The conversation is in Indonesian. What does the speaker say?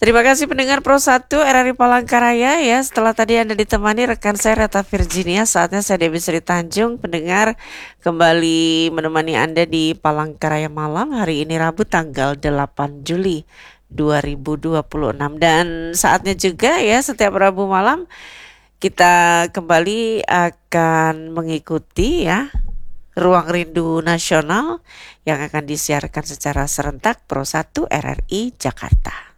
Terima kasih pendengar Pro 1 RRI Palangkaraya ya. Setelah tadi Anda ditemani rekan saya Reta Virginia, saatnya saya Dewi Sri Tanjung pendengar kembali menemani Anda di Palangkaraya malam hari ini Rabu tanggal 8 Juli 2026. Dan saatnya juga ya setiap Rabu malam kita kembali akan mengikuti ya Ruang Rindu Nasional yang akan disiarkan secara serentak Pro 1 RRI Jakarta.